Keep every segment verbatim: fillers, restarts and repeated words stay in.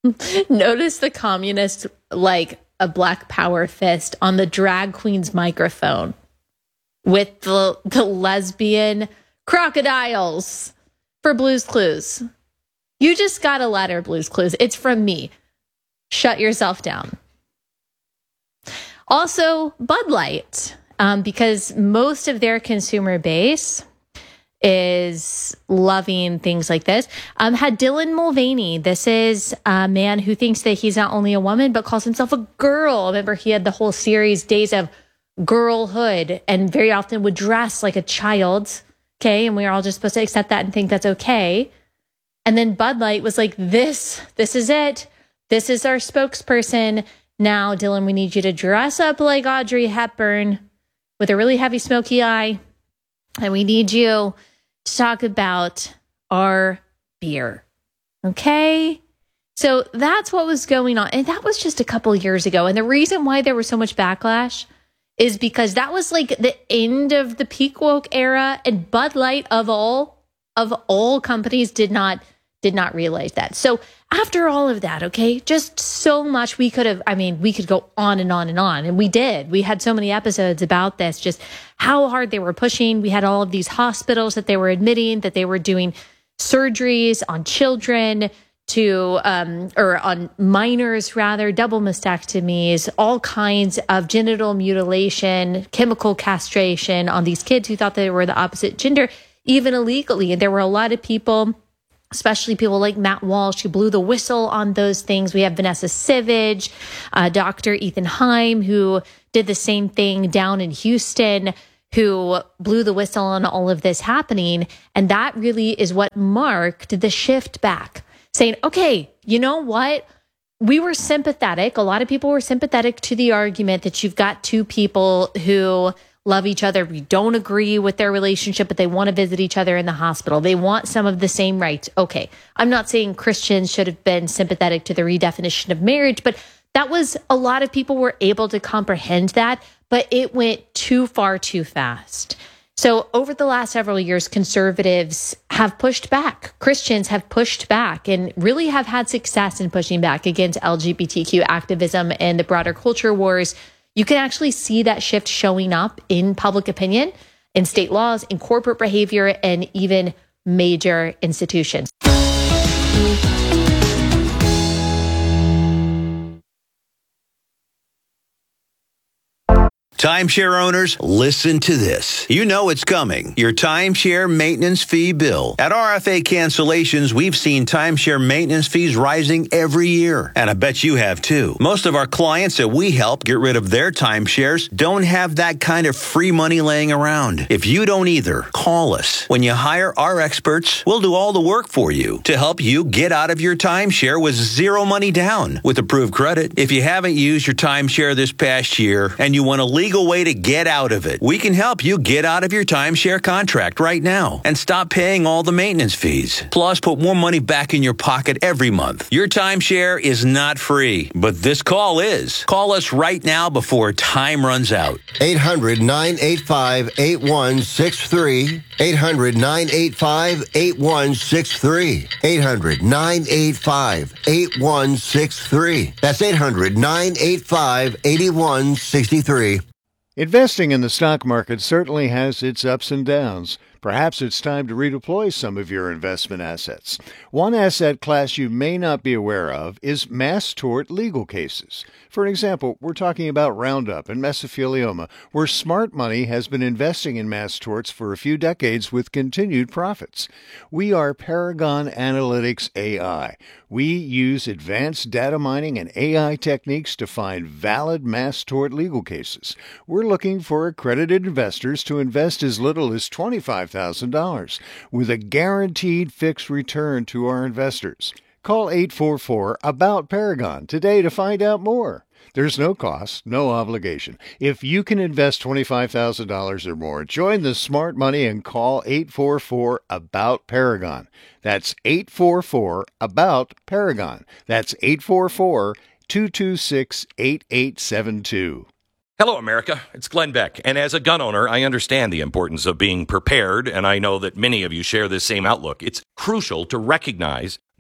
Notice the communist like a black power fist on the drag queen's microphone with the, the lesbian crocodiles for Blue's Clues. You just got a letter, Blue's Clues. It's from me. Shut yourself down. Also, Bud Light, um, because most of their consumer base is loving things like this, um, had Dylan Mulvaney. This is a man who thinks that he's not only a woman, but calls himself a girl. Remember, he had the whole series, Days of Girlhood, and very often would dress like a child. Okay, and we are all just supposed to accept that and think that's okay. And then Bud Light was like, this, this is it. This is our spokesperson. Now, Dylan, we need you to dress up like Audrey Hepburn with a really heavy smoky eye. And we need you to talk about our beer. Okay? So that's what was going on. And that was just a couple years ago. And the reason why there was so much backlash is because that was like the end of the peak woke era. And Bud Light, of all, of all companies, did not did not realize that. So after all of that, okay, just so much we could have, I mean, we could go on and on and on. And we did. We had so many episodes about this, just how hard they were pushing. We had all of these hospitals that they were admitting that they were doing surgeries on children to, um, or on minors rather, double mastectomies, all kinds of genital mutilation, chemical castration on these kids who thought they were the opposite gender, even illegally. And there were a lot of people, especially people like Matt Walsh, who blew the whistle on those things. We have Vanessa Sivage, uh, Doctor Ethan Heim, who did the same thing down in Houston, who blew the whistle on all of this happening. And that really is what marked the shift back, saying, okay, you know what? We were sympathetic. A lot of people were sympathetic to the argument that you've got two people who love each other. We don't agree with their relationship, but they want to visit each other in the hospital. They want some of the same rights. Okay. I'm not saying Christians should have been sympathetic to the redefinition of marriage, but that was, a lot of people were able to comprehend that, but it went too far too fast. So over the last several years, conservatives have pushed back. Christians have pushed back and really have had success in pushing back against L G B T Q activism and the broader culture wars. You can actually see that shift showing up in public opinion, in state laws, in corporate behavior, and even major institutions. Timeshare owners, listen to this. You know it's coming. Your timeshare maintenance fee bill. At R F A Cancellations, we've seen timeshare maintenance fees rising every year. And I bet you have too. Most of our clients that we help get rid of their timeshares don't have that kind of free money laying around. If you don't either, call us. When you hire our experts, we'll do all the work for you to help you get out of your timeshare with zero money down with approved credit. If you haven't used your timeshare this past year and you want to legal way to get out of it, we can help you get out of your timeshare contract right now and stop paying all the maintenance fees. Plus, put more money back in your pocket every month. Your timeshare is not free, but this call is. Call us right now before time runs out. eight hundred, nine eight five, eight one six three. eight hundred, nine eight five, eight one six three. eight hundred, nine eight five, eight one six three. That's eight hundred, nine eight five, eight one six three. Investing in the stock market certainly has its ups and downs. Perhaps it's time to redeploy some of your investment assets. One asset class you may not be aware of is mass tort legal cases. For example, we're talking about Roundup and mesothelioma, where smart money has been investing in mass torts for a few decades with continued profits. We are Paragon Analytics A I. We use advanced data mining and A I techniques to find valid mass tort legal cases. We're looking for accredited investors to invest as little as twenty-five thousand dollars with a guaranteed fixed return to our investors. Call eight four four, A B O U T, Paragon today to find out more. There's no cost, no obligation. If you can invest twenty-five thousand dollars or more, join the smart money and call eight four four, A B O U T, Paragon. That's eight four four, A B O U T, Paragon. That's eight four four, two two six, eight eight seven two. Hello, America. It's Glenn Beck. And as a gun owner, I understand the importance of being prepared, and I know that many of you share this same outlook. It's crucial to recognize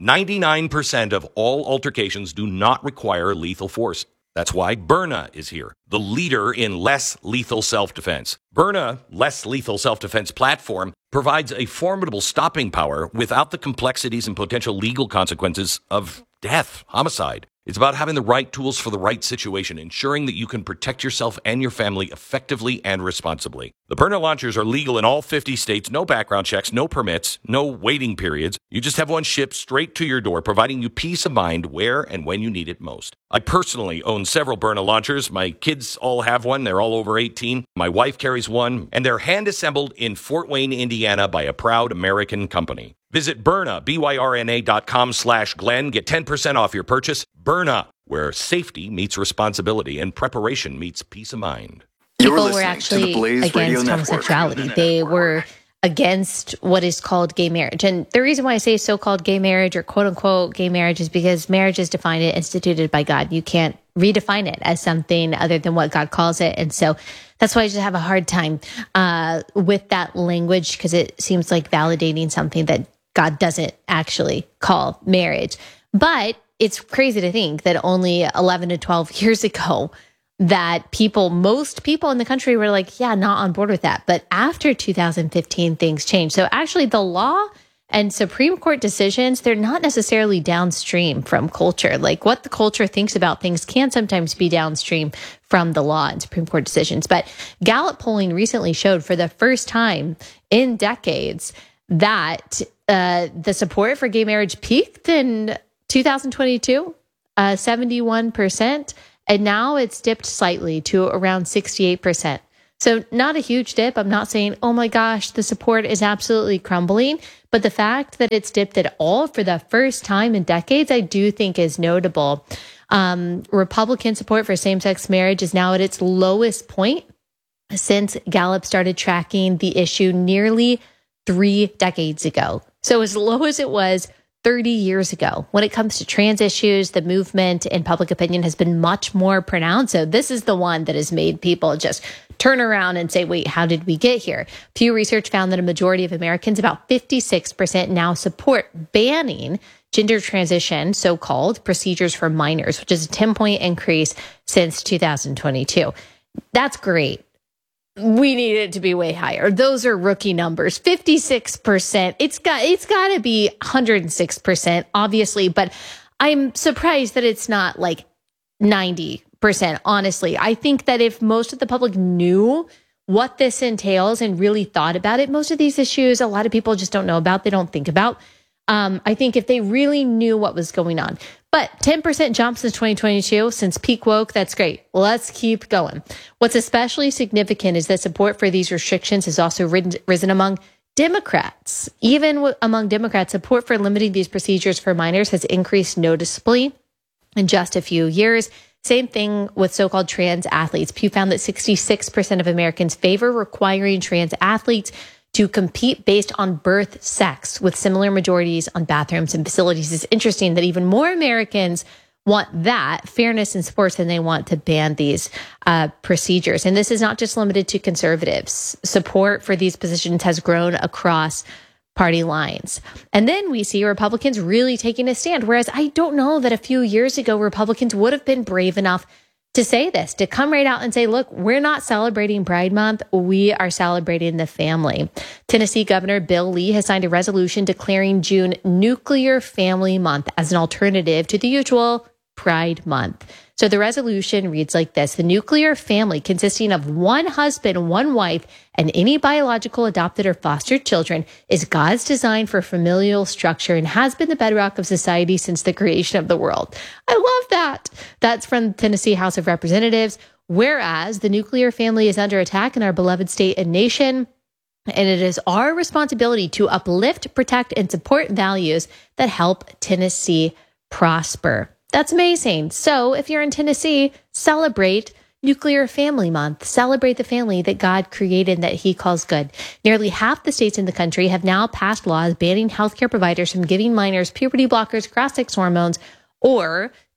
ninety-nine percent of all altercations do not require lethal force. That's why Byrna is here, the leader in less lethal self-defense. Byrna, less lethal self-defense platform, provides a formidable stopping power without the complexities and potential legal consequences of death, homicide. It's about having the right tools for the right situation, ensuring that you can protect yourself and your family effectively and responsibly. The Byrna launchers are legal in all fifty states, no background checks, no permits, no waiting periods. You just have one shipped straight to your door, providing you peace of mind where and when you need it most. I personally own several Byrna launchers. My kids all have one. They're all over eighteen. My wife carries one, and they're hand-assembled in Fort Wayne, Indiana by a proud American company. Visit Byrna, B Y R N A dot com slash Glenn. Get ten percent off your purchase. Byrna, where safety meets responsibility and preparation meets peace of mind. People were actually against homosexuality. They were against what is called gay marriage. And the reason why I say so-called gay marriage or quote-unquote gay marriage is because marriage is defined and instituted by God. You can't redefine it as something other than what God calls it. And so that's why I just have a hard time uh, with that language, because it seems like validating something that God doesn't actually call marriage. But it's crazy to think that only eleven to twelve years ago that people, most people in the country were like, yeah, not on board with that. But after two thousand fifteen, things changed. So actually the law and Supreme Court decisions, they're not necessarily downstream from culture. Like what the culture thinks about things can sometimes be downstream from the law and Supreme Court decisions. But Gallup polling recently showed for the first time in decades that uh, the support for gay marriage peaked in two thousand twenty-two, uh, seventy-one percent. And now it's dipped slightly to around sixty-eight percent. So not a huge dip. I'm not saying, oh my gosh, the support is absolutely crumbling. But the fact that it's dipped at all for the first time in decades, I do think is notable. Um, Republican support for same-sex marriage is now at its lowest point since Gallup started tracking the issue nearly three decades ago. So as low as it was thirty years ago. When it comes to trans issues, the movement in public opinion has been much more pronounced. So this is the one that has made people just turn around and say, wait, how did we get here? Pew Research found that a majority of Americans, about fifty-six percent, now support banning gender transition, so-called procedures for minors, which is a ten-point increase since two thousand twenty-two. That's great. We need it to be way higher. Those are rookie numbers. fifty-six percent. It's got it's got to be one hundred six percent, obviously, but I'm surprised that it's not like ninety percent, honestly. I think that if most of the public knew what this entails and really thought about it, most of these issues, a lot of people just don't know about, they don't think about. Um, I think if they really knew what was going on. But ten percent jump since twenty twenty-two, since peak woke, that's great. Let's keep going. What's especially significant is that support for these restrictions has also risen, risen among Democrats. Even w- among Democrats, support for limiting these procedures for minors has increased noticeably in just a few years. Same thing with so-called trans athletes. Pew found that sixty-six percent of Americans favor requiring trans athletes to compete based on birth sex, with similar majorities on bathrooms and facilities. It's interesting that even more Americans want that fairness in sports than they want to ban these uh, procedures. And this is not just limited to conservatives. Support for these positions has grown across party lines. And then we see Republicans really taking a stand, whereas I don't know that a few years ago, Republicans would have been brave enough to say this, to come right out and say, look, we're not celebrating Pride Month. We are celebrating the family. Tennessee Governor Bill Lee has signed a resolution declaring June Nuclear Family Month as an alternative to the usual Pride Month. So the resolution reads like this: the nuclear family, consisting of one husband, one wife, and any biological, adopted, or fostered children, is God's design for familial structure and has been the bedrock of society since the creation of the world. I love that. That's from Tennessee House of Representatives. Whereas the nuclear family is under attack in our beloved state and nation, and it is our responsibility to uplift, protect, and support values that help Tennessee prosper. That's amazing. So if you're in Tennessee, celebrate Nuclear Family Month. Celebrate the family that God created and that he calls good. Nearly half the states in the country have now passed laws banning healthcare providers from giving minors puberty blockers, cross-sex hormones, or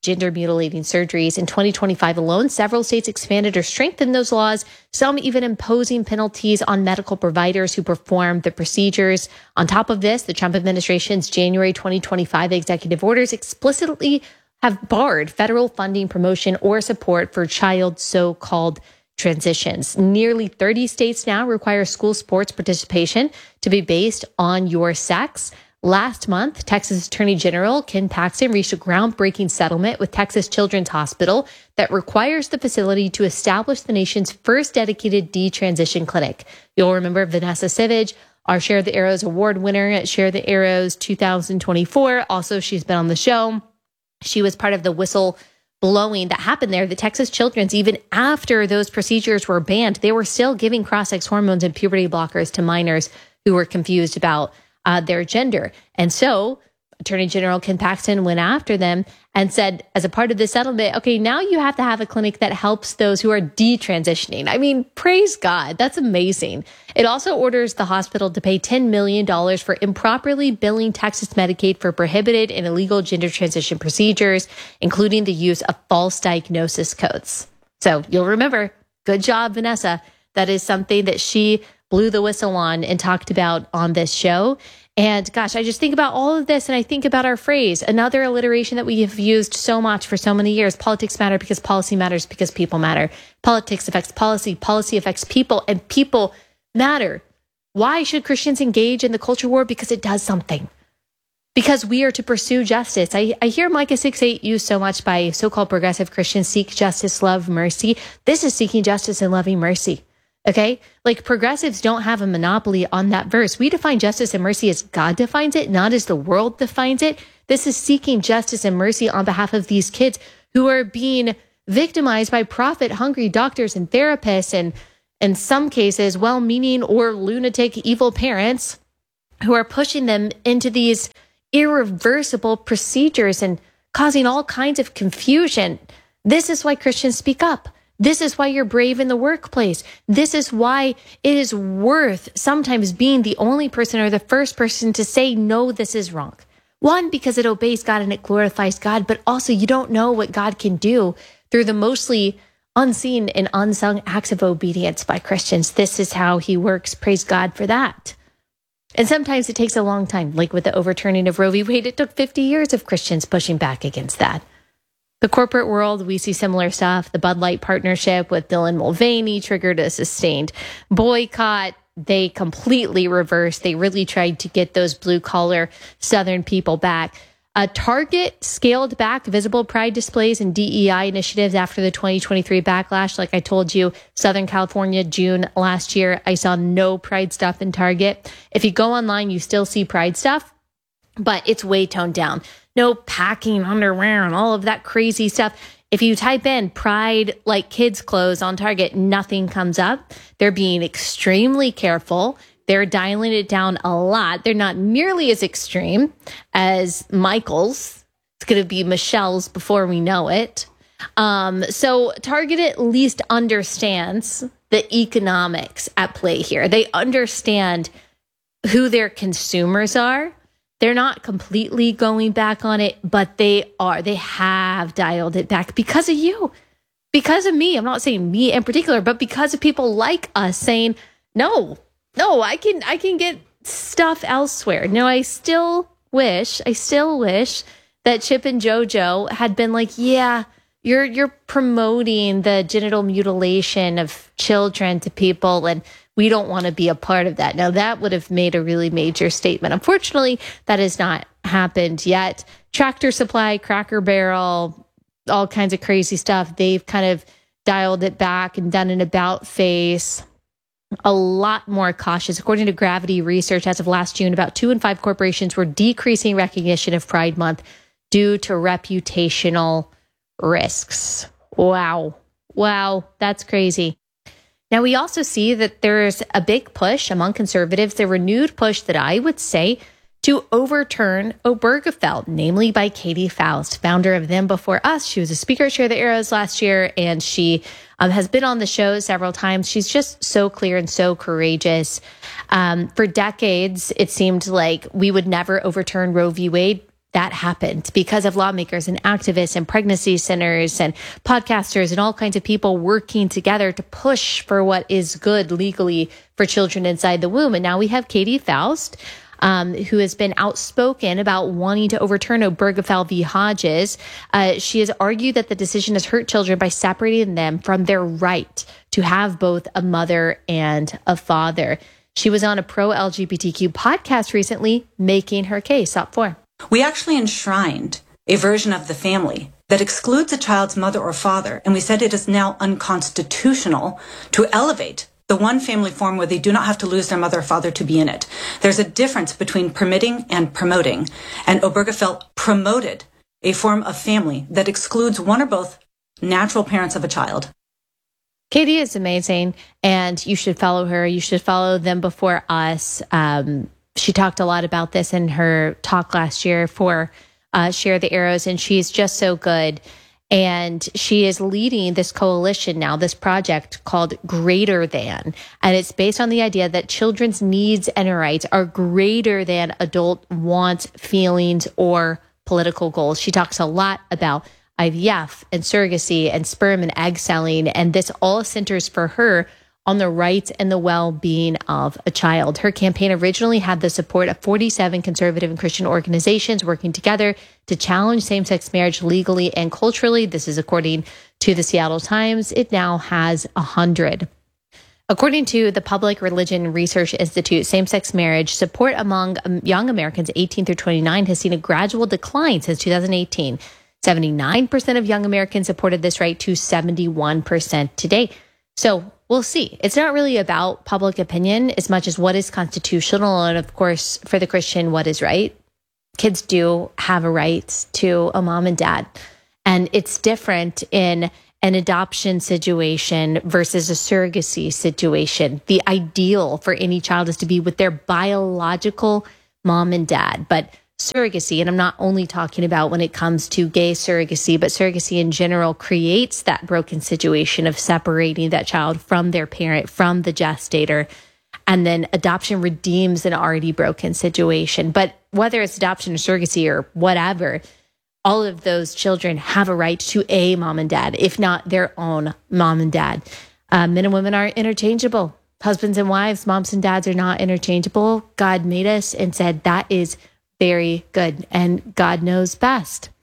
gender mutilating surgeries. In twenty twenty-five alone, several states expanded or strengthened those laws, some even imposing penalties on medical providers who perform the procedures. On top of this, the Trump administration's January twenty twenty-five executive orders explicitly have barred federal funding, promotion, or support for child so-called transitions. Nearly thirty states now require school sports participation to be based on your sex. Last month, Texas Attorney General Ken Paxton reached a groundbreaking settlement with Texas Children's Hospital that requires the facility to establish the nation's first dedicated detransition clinic. You'll remember Vanessa Sivage, our Share the Arrows award winner at Share the Arrows two thousand twenty-four. Also, she's been on the show. She was part of the whistle blowing that happened there. The Texas Children's, even after those procedures were banned, they were still giving cross-sex hormones and puberty blockers to minors who were confused about Uh, their gender. And so Attorney General Ken Paxton went after them and said, as a part of the settlement, okay, now you have to have a clinic that helps those who are detransitioning. I mean, praise God. That's amazing. It also orders the hospital to pay ten million dollars for improperly billing Texas Medicaid for prohibited and illegal gender transition procedures, including the use of false diagnosis codes. So you'll remember, good job, Vanessa. That is something that she blew the whistle on and talked about on this show. And gosh, I just think about all of this and I think about our phrase, another alliteration that we have used so much for so many years. Politics matter because policy matters because people matter. Politics affects policy. Policy affects people and people matter. Why should Christians engage in the culture war? Because it does something. Because we are to pursue justice. I, I hear Micah six eight used so much by so-called progressive Christians, seek justice, love, mercy. This is seeking justice and loving mercy. Okay, like progressives don't have a monopoly on that verse. We define justice and mercy as God defines it, not as the world defines it. This is seeking justice and mercy on behalf of these kids who are being victimized by profit-hungry doctors and therapists, and in some cases, well-meaning or lunatic evil parents who are pushing them into these irreversible procedures and causing all kinds of confusion. This is why Christians speak up. This is why you're brave in the workplace. This is why it is worth sometimes being the only person or the first person to say, no, this is wrong. One, because it obeys God and it glorifies God, but also you don't know what God can do through the mostly unseen and unsung acts of obedience by Christians. This is how he works. Praise God for that. And sometimes it takes a long time, like with the overturning of Roe v. Wade. It took fifty years of Christians pushing back against that. The corporate world, we see similar stuff. The Bud Light partnership with Dylan Mulvaney triggered a sustained boycott. They completely reversed. They really tried to get those blue-collar Southern people back. Uh, Target scaled back visible pride displays and D E I initiatives after the twenty twenty-three backlash. Like I told you, Southern California, June last year, I saw no pride stuff in Target. If you go online, you still see pride stuff, but it's way toned down. No packing underwear and all of that crazy stuff. If you type in pride like kids clothes on Target, nothing comes up. They're being extremely careful. They're dialing it down a lot. They're not nearly as extreme as Michael's. It's going to be Michelle's before we know it. Um, so Target at least understands the economics at play here. They understand who their consumers are. They're not completely going back on it, but they are. They have dialed it back because of you, because of me. I'm not saying me in particular, but because of people like us saying, no, no, I can, I can get stuff elsewhere. No, I still wish, I still wish that Chip and JoJo had been like, yeah, you're, you're promoting the genital mutilation of children to people, and we don't want to be a part of that. Now, that would have made a really major statement. Unfortunately, that has not happened yet. Tractor Supply, Cracker Barrel, all kinds of crazy stuff. They've kind of dialed it back and done an about face. A lot more cautious. According to Gravity Research, as of last June, about two in five corporations were decreasing recognition of Pride Month due to reputational risks. Wow. Wow. That's crazy. Now, we also see that there's a big push among conservatives, a renewed push that I would say to overturn Obergefell, namely by Katie Faust, founder of Them Before Us. She was a speaker at Share the Arrows last year, and she um, has been on the show several times. She's just so clear and so courageous. Um, for decades, it seemed like we would never overturn Roe v. Wade. that happened because of lawmakers and activists and pregnancy centers and podcasters and all kinds of people working together to push for what is good legally for children inside the womb. And now we have Katie Faust, um, who has been outspoken about wanting to overturn Obergefell v. Hodges. Uh, she has argued that the decision has hurt children by separating them from their right to have both a mother and a father. She was on a pro-L G B T Q podcast recently making her case. Up for. We actually enshrined a version of the family that excludes a child's mother or father, and we said it is now unconstitutional to elevate the one family form where they do not have to lose their mother or father to be in it. There's a difference between permitting and promoting, and Obergefell promoted a form of family that excludes one or both natural parents of a child. Katie is amazing, and you should follow her. You should follow Them Before Us. Um, She talked a lot about this in her talk last year for uh, Share the Arrows, and she's just so good. And she is leading this coalition now, this project called Greater Than. And it's based on the idea that children's needs and rights are greater than adult wants, feelings, or political goals. She talks a lot about I V F and surrogacy and sperm and egg selling, and this all centers for her on the rights and the well-being of a child. Her campaign originally had the support of forty-seven conservative and Christian organizations working together to challenge same-sex marriage legally and culturally. This is according to the Seattle Times. It now has one hundred. According to the Public Religion Research Institute, same-sex marriage support among young Americans eighteen through twenty-nine has seen a gradual decline since two thousand eighteen. seventy-nine percent of young Americans supported this right to seventy-one percent today. So we'll see. It's not really about public opinion as much as what is constitutional. And of course, for the Christian, what is right. Kids do have a right to a mom and dad. And it's different in an adoption situation versus a surrogacy situation. The ideal for any child is to be with their biological mom and dad. But surrogacy, and I'm not only talking about when it comes to gay surrogacy, but surrogacy in general creates that broken situation of separating that child from their parent, from the gestator, and then adoption redeems an already broken situation. But whether it's adoption or surrogacy or whatever, all of those children have a right to a mom and dad, if not their own mom and dad. Uh, men and women are interchangeable. Husbands and wives, moms and dads are not interchangeable. God made us and said that is very good, and God knows best.